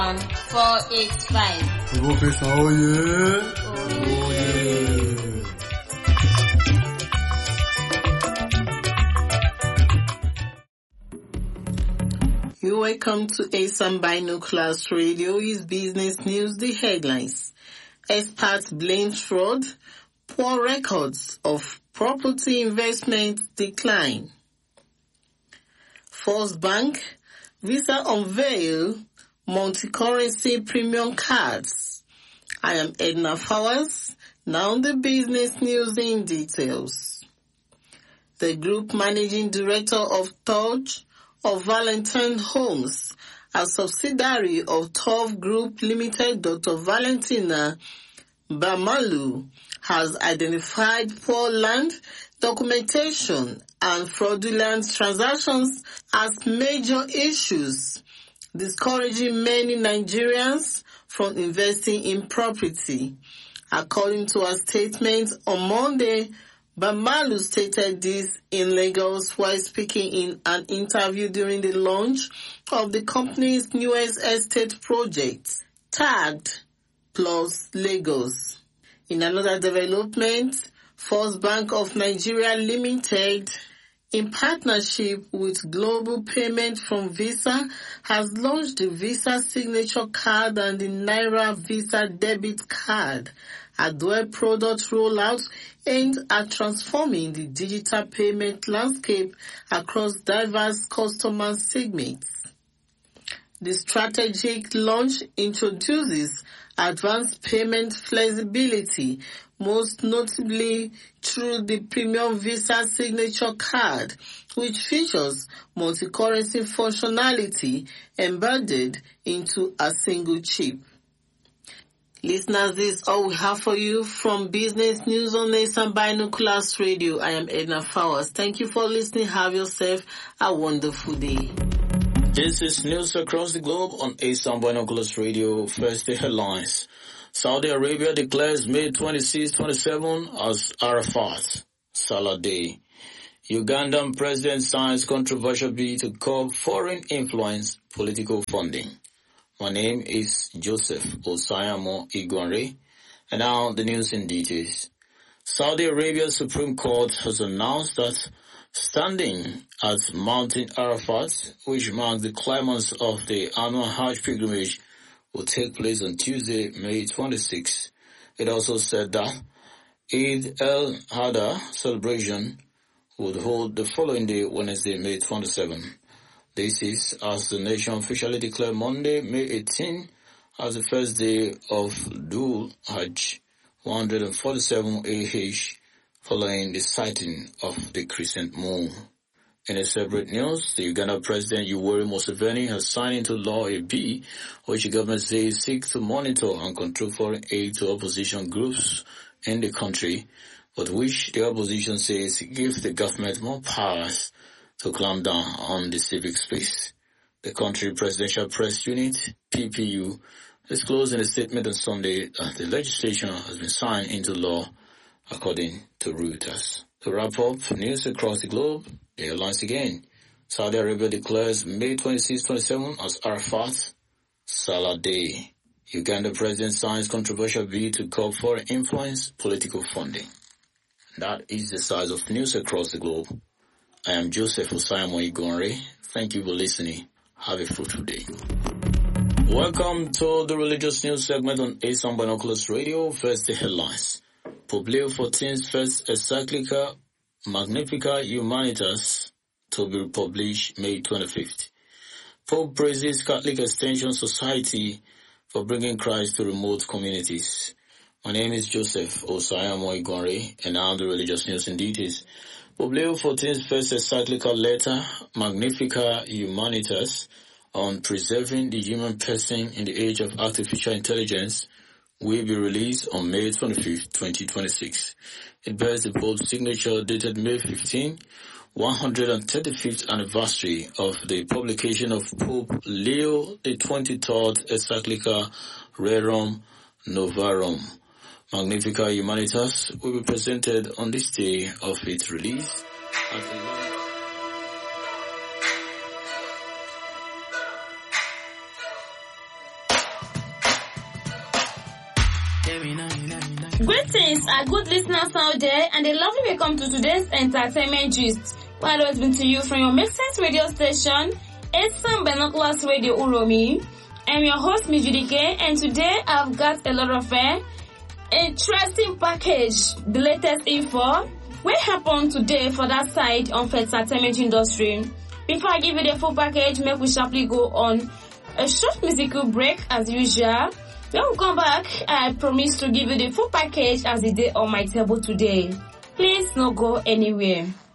485. Professor Oye. You're welcome to ASAM Binoculars Radio. Is business news, the headlines. Experts blame fraud. Poor records of property investment decline. First Bank, Visa unveil multi-currency premium cards. I am Edna Fowers. Now the business news in details. The group managing director of Touch of Valentine Homes, a subsidiary of Tove Group Limited, Dr. Valentina Bamalu, has identified poor land documentation and fraudulent transactions as major issues, discouraging many Nigerians from investing in property. According to a statement on Monday, Bamalu stated this in Lagos while speaking in an interview during the launch of the company's newest estate project, tagged Plus Lagos. In another development, First Bank of Nigeria Limited, in partnership with Global Payment from Visa, has launched the Visa Signature Card and the Naira Visa Debit Card, a dual product rollout aimed at transforming the digital payment landscape across diverse customer segments. The strategic launch introduces advanced payment flexibility, most notably through the Premium Visa Signature Card, which features multi-currency functionality embedded into a single chip. Listeners, this is all we have for you from Business News on ASAM Binoculars Radio. I am Edna Fowers. Thank you for listening. Have yourself a wonderful day. This is news across the globe on ASAM Binoculars Radio. First, the headlines. Saudi Arabia declares May 26-27 as Arafat Salah Day. Ugandan president signs controversial bill to curb foreign influence political funding. My name is Joseph Osayamo Igwanre, and now the news in details. Saudi Arabia's Supreme Court has announced that standing at Mountain Arafat, which marks the climax of the annual Hajj pilgrimage, will take place on Tuesday, May 26. It also said that Eid al-Adha celebration would hold the following day, Wednesday, May 27. This is as the nation officially declared Monday, May 18, as the first day of Dhul Hajj 147 AH, following the sighting of the crescent moon. In a separate news, the Uganda President Yoweri Museveni has signed into law a bill which the government says seeks to monitor and control foreign aid to opposition groups in the country, but which the opposition says gives the government more powers to clamp down on the civic space. The country Presidential Press Unit, PPU, disclosed in a statement on Sunday that the legislation has been signed into law, according to Reuters. To wrap up news across the globe, the headlines again. Saudi Arabia declares May 26-27 as Arafat Salah Day. Uganda president signs controversial bill to curb foreign influence political funding. That is the size of news across the globe. I am Joseph Osayamo Igwanre. Thank you for listening. Have a fruitful day. Welcome to the religious news segment on ASAM Binoculars Radio. First, the headlines. Pope Leo XIV's first encyclical Magnificat Humanitas to be published May 25th. Pope praises Catholic Extension Society for bringing Christ to remote communities. My name is Joseph Osayamo Igwanre, and now the religious news in details. Pope Leo XIV's first encyclical letter, Magnificat Humanitas, on preserving the human person in the age of artificial intelligence, will be released on May 25, 2026. It bears the Pope's signature dated May 15, 135th anniversary of the publication of Pope Leo XXIII encyclical Rerum Novarum. Magnificat Humanitas will be presented on this day of its release at the Greetings, our good listeners out there, and a lovely welcome to today's entertainment gist. While it's been to you from your Make Sense radio station, Esan Binoculars Radio Uromi. I'm your host Mijudike, and today I've got a lot of interesting package, the latest info. What happened today for that side of entertainment industry? Before I give you the full package, make we sharply go on a short musical break as usual. When we come back, I promise to give you the full package as the day on my table today. Please don't go anywhere.